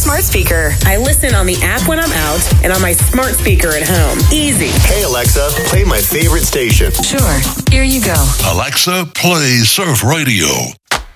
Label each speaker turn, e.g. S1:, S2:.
S1: smart speaker. I listen on the app when I'm out and on my smart speaker at home. Easy.
S2: Hey, Alexa, play my favorite station.
S1: Sure. Here you go.
S3: Alexa, play Surf Radio.